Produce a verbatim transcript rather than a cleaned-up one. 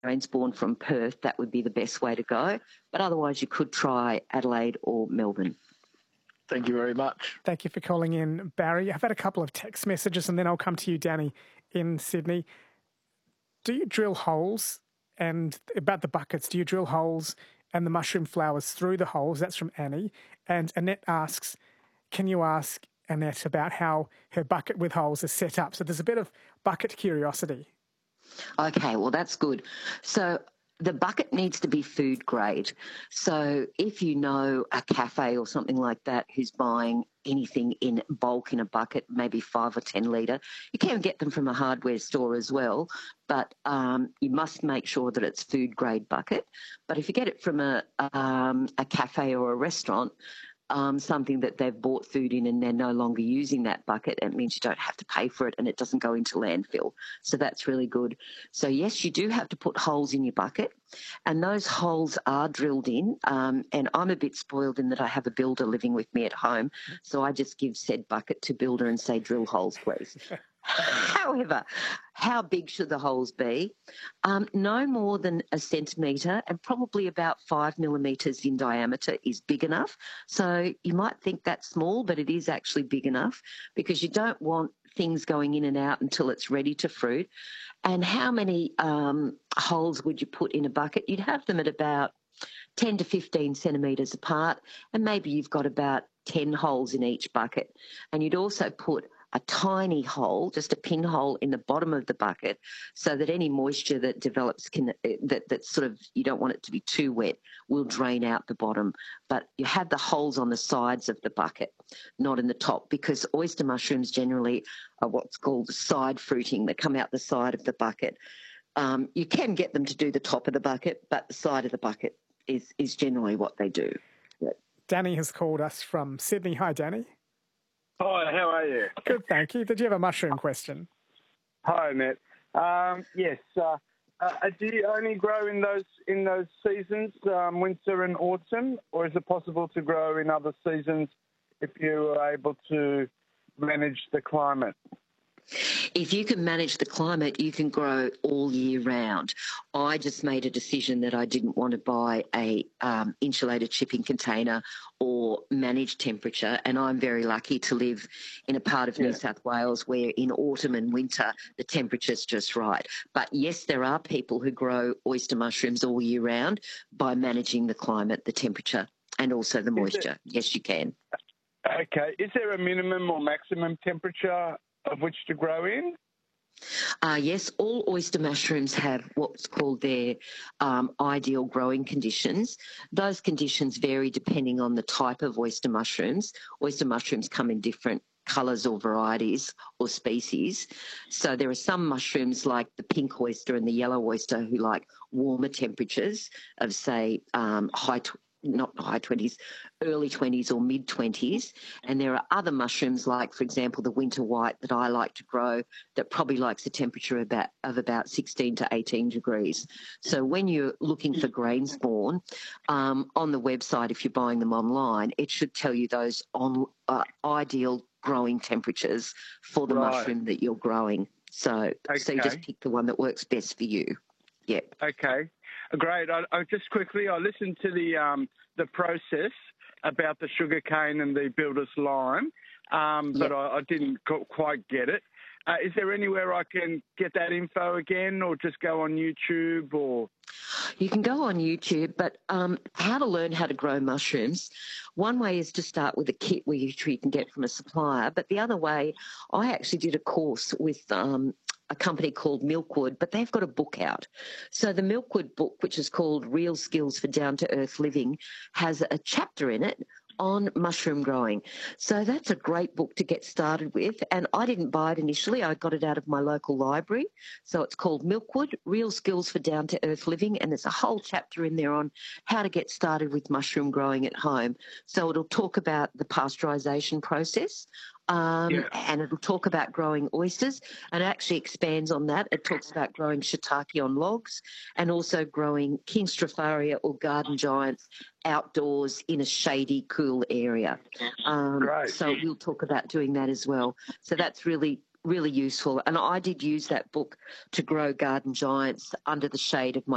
grain spawn from Perth, that would be the best way to go. But otherwise, you could try Adelaide or Melbourne. Thank you very much. Thank you for calling in, Barry. I've had a couple of text messages and then I'll come to you, Danny, in Sydney. Do you drill holes? And about the buckets, do you drill holes and the mushroom flowers through the holes? That's from Annie. And Annette asks, can you ask Annette about how her bucket with holes is set up? So there's a bit of bucket curiosity. Okay, well, that's good. So the bucket needs to be food grade. So if you know a cafe or something like that who's buying anything in bulk in a bucket, maybe five or ten litre, you can get them from a hardware store as well, but um, you must make sure that it's food grade bucket. But if you get it from a, um, a cafe or a restaurant, Um, something that they've bought food in and they're no longer using that bucket, it means you don't have to pay for it and it doesn't go into landfill. So that's really good. So, yes, you do have to put holes in your bucket, and those holes are drilled in. Um, and I'm a bit spoiled in that I have a builder living with me at home, so I just give said bucket to builder and say, drill holes, please. However, how big should the holes be? Um, no more than a centimetre, and probably about five millimetres in diameter is big enough. So you might think that's small, but it is actually big enough, because you don't want things going in and out until it's ready to fruit. And how many um, holes would you put in a bucket? You'd have them at about ten to fifteen centimetres apart, and maybe you've got about ten holes in each bucket. And you'd also put a tiny hole, just a pinhole in the bottom of the bucket, so that any moisture that develops can, that, that sort of, you don't want it to be too wet, will drain out the bottom. But you have the holes on the sides of the bucket, not in the top, because oyster mushrooms generally are what's called side fruiting. They come out the side of the bucket. Um, you can get them to do the top of the bucket, but the side of the bucket is, is generally what they do. Yeah. Danny has called us from Sydney. Hi, Danny. Hi, how are you? Good, thank you. Did you have a mushroom question? Hi, Annette. Um, yes. Uh, uh, do you only grow in those in those seasons, um, winter and autumn, or is it possible to grow in other seasons if you are able to manage the climate? If you can manage the climate, you can grow all year round. I just made a decision that I didn't want to buy a um, insulated shipping container or manage temperature, and I'm very lucky to live in a part of yeah. New South Wales where in autumn and winter the temperature's just right. But yes, there are people who grow oyster mushrooms all year round by managing the climate, the temperature, and also the moisture. It, yes, you can. Okay. Is there a minimum or maximum temperature of which to grow in? Uh, yes, all oyster mushrooms have what's called their um, ideal growing conditions. Those conditions vary depending on the type of oyster mushrooms. Oyster mushrooms come in different colours or varieties or species. So there are some mushrooms like the pink oyster and the yellow oyster who like warmer temperatures of, say, um, high t- not high twenties, early twenties or mid twenties. And there are other mushrooms like, for example, the winter white that I like to grow that probably likes a temperature about, of about sixteen to eighteen degrees. So when you're looking for grain spawn, um, on the website, if you're buying them online, it should tell you those on uh, ideal growing temperatures for the right. mushroom that you're growing. So, okay. so you just pick the one that works best for you. Yep. Okay. Great. I, I just quickly, I listened to the um, the process about the sugarcane and the builder's lime, um, but yep. I, I didn't quite get it. Uh, is there anywhere I can get that info again, or just go on YouTube? Or you can go on YouTube, but um, how to learn how to grow mushrooms. One way is to start with a kit which you can get from a supplier, but the other way, I actually did a course with um, a company called Milkwood, but they've got a book out. So the Milkwood book, which is called Real Skills for Down-to-Earth Living, has a chapter in it on mushroom growing. So that's a great book to get started with. And I didn't buy it initially. I got it out of my local library. So it's called Milkwood, Real Skills for Down-to-Earth Living. And there's a whole chapter in there on how to get started with mushroom growing at home. So it'll talk about the pasteurisation process. Um, yeah. And it'll talk about growing oysters, and it actually expands on that. It talks about growing shiitake on logs and also growing King Stropharia or garden giants outdoors in a shady, cool area. Um, right. So we'll talk about doing that as well. So that's really, really useful. And I did use that book to grow garden giants under the shade of my